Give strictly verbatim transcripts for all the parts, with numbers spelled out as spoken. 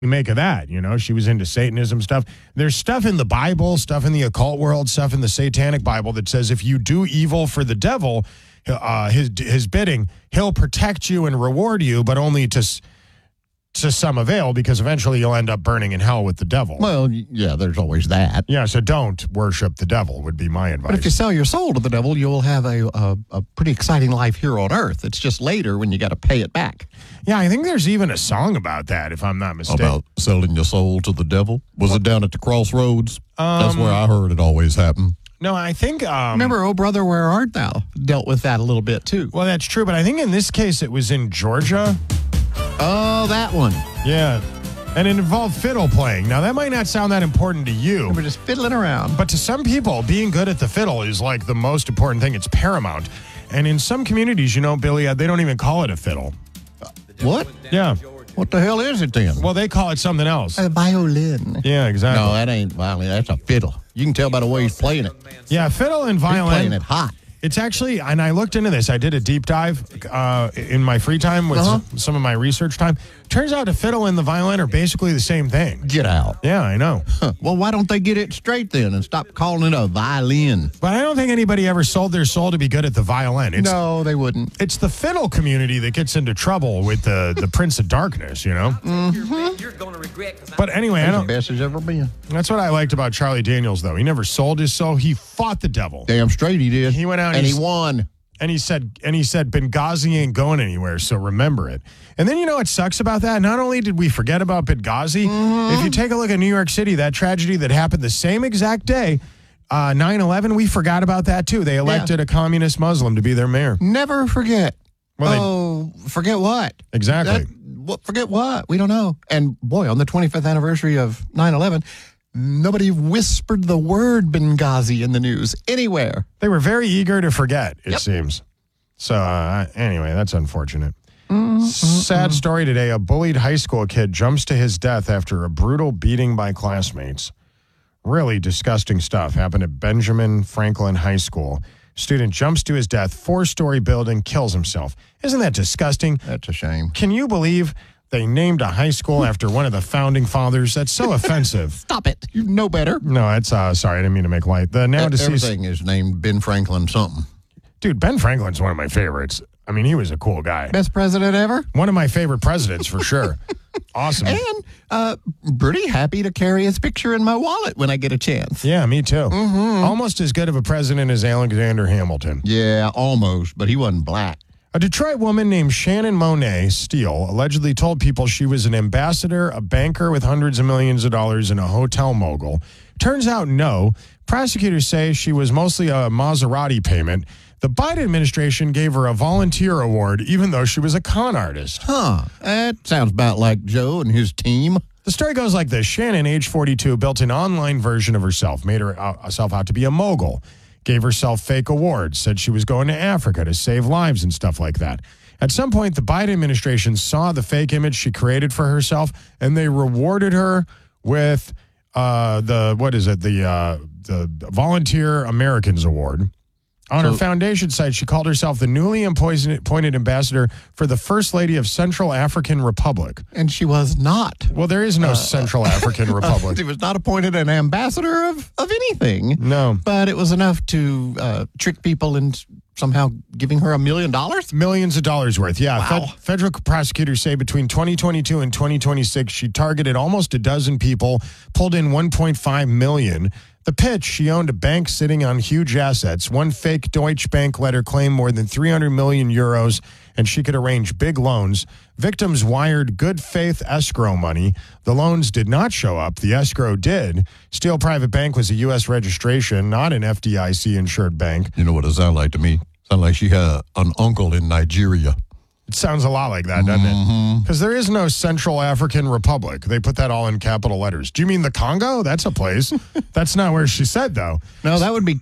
you make of that? You know, she was into Satanism stuff. There's stuff in the Bible, stuff in the occult world, stuff in the Satanic Bible that says if you do evil for the devil, uh, his his bidding, he'll protect you and reward you, but only to to some avail, because eventually you'll end up burning in hell with the devil. Well, yeah, there's always that. Yeah, so don't worship the devil would be my advice. But if you sell your soul to the devil, you'll have a, a, a pretty exciting life here on earth. It's just later when you got to pay it back. Yeah, I think there's even a song about that, if I'm not mistaken. About selling your soul to the devil? Was it down at the crossroads? Um, That's where I heard it always happen. No, I think... Um, Remember, Oh Brother, Where Art Thou? Dealt with that a little bit, too. Well, that's true, but I think in this case it was in Georgia. Oh, that one. Yeah, and it involved fiddle playing. Now, that might not sound that important to you. We're just fiddling around. But to some people, being good at the fiddle is like the most important thing. It's paramount. And in some communities, you know, Billy, they don't even call it a fiddle. What? Yeah. What the hell is it then? Well, they call it something else. A violin. Yeah, exactly. No, that ain't violin. That's a fiddle. You can tell by the way he's playing it. Yeah, fiddle and He's violin. playing it hot. It's actually, and I looked into this. I did a deep dive uh, in my free time with Uh-huh. some, some of my research time. Turns out the fiddle and the violin are basically the same thing. Get out. Yeah, I know. Huh. Well, why don't they get it straight then and stop calling it a violin? But I don't think anybody ever sold their soul to be good at the violin. It's, No, they wouldn't. It's the fiddle community that gets into trouble with the, the Prince of Darkness, you know? Mm-hmm. But anyway, I That's the don't, best there's ever been. that's what I liked about Charlie Daniels, though. He never sold his soul. He fought the devil. Damn straight he did. He went out and and he won. And he said, and he said, Benghazi ain't going anywhere, so remember it. And then you know what sucks about that? Not only did we forget about Benghazi, mm-hmm. if you take a look at New York City, that tragedy that happened the same exact day, uh, nine eleven, we forgot about that too. They elected yeah. a communist Muslim to be their mayor. Never forget. Well, oh, forget what? Exactly. That, what? Forget what? We don't know. And boy, on the twenty-fifth anniversary of nine eleven, nobody whispered the word Benghazi in the news anywhere. They were very eager to forget, it yep. seems. So uh, anyway, that's unfortunate. Mm-hmm. Sad story today. A bullied high school kid jumps to his death after a brutal beating by classmates. Really disgusting stuff happened at Benjamin Franklin High School. Student jumps to his death, four-story building, kills himself. Isn't that disgusting? That's a shame. Can you believe they named a high school after one of the founding fathers? That's so offensive. Stop it. You know better. No, it's, uh, sorry, I didn't mean to make light. The now deceased. Everything is named Ben Franklin something. Dude, Ben Franklin's one of my favorites. I mean, he was a cool guy. Best president ever? One of my favorite presidents, for sure. Awesome. And uh, pretty happy to carry his picture in my wallet when I get a chance. Yeah, me too. Mm-hmm. Almost as good of a president as Alexander Hamilton. Yeah, almost, but he wasn't black. A Detroit woman named Shannon Monet Steele allegedly told people she was an ambassador, a banker with hundreds of millions of dollars, and a hotel mogul. Turns out, no. Prosecutors say she was mostly a Maserati payment. The Biden administration gave her a volunteer award, even though she was a con artist. Huh. That sounds about like Joe and his team. The story goes like this. Shannon, age forty-two, built an online version of herself, made her, uh, herself out to be a mogul, gave herself fake awards, said she was going to Africa to save lives and stuff like that. At some point, the Biden administration saw the fake image she created for herself, and they rewarded her with uh, the, what is it, the, uh, the Volunteer Americans Award. On her foundation site, she called herself the newly appointed ambassador for the First Lady of Central African Republic. And she was not. Well, there is no uh, Central African Republic. She was not appointed an ambassador of, of anything. No. But it was enough to uh, trick people into somehow giving her a million dollars? Millions of dollars worth, yeah. Wow. Fed, federal prosecutors say between twenty twenty-two and twenty twenty-six, she targeted almost a dozen people, pulled in one point five million dollars. The pitch, she owned a bank sitting on huge assets. One fake Deutsche Bank let her claim more than three hundred million euros, and she could arrange big loans. Victims wired good faith escrow money. The loans did not show up. The escrow did. Steele Private Bank was a U S registration, not an F D I C-insured bank. You know what it sounded like to me? Sounded like she had an uncle in Nigeria. It sounds a lot like that, doesn't mm-hmm. it? Because there is no Central African Republic. They put that all in capital letters. Do you mean the Congo? That's a place. That's not where she said, though. No, that would be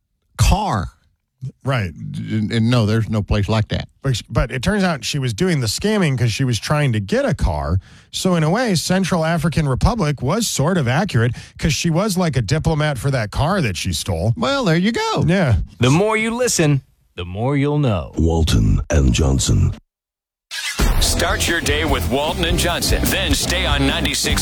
car. Right. And, and no, there's no place like that. But, but it turns out she was doing the scamming because she was trying to get a car. So in a way, Central African Republic was sort of accurate because she was like a diplomat for that car that she stole. Well, there you go. Yeah. The more you listen, the more you'll know. Walton and Johnson. Start your day with Walton and Johnson. Then stay on ninety-six